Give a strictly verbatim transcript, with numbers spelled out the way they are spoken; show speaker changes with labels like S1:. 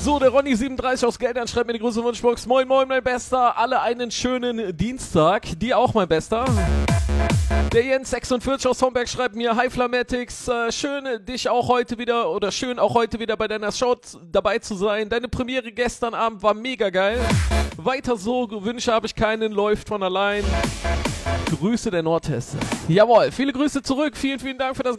S1: So, der Ronny siebenunddreißig aus Geldern schreibt mir die große Wunschbox. Moin, moin, mein Bester. Alle einen schönen Dienstag. Dir auch, mein Bester. Der Jens sechsundvierzig aus Homberg schreibt mir, hi Flamatics, äh, schön dich auch heute wieder, oder schön auch heute wieder bei deiner Show dabei zu sein. Deine Premiere gestern Abend war mega geil. Weiter so, Wünsche habe ich keinen, läuft von allein. Grüße der Nordhesse. Jawohl, viele Grüße zurück, vielen, vielen Dank für das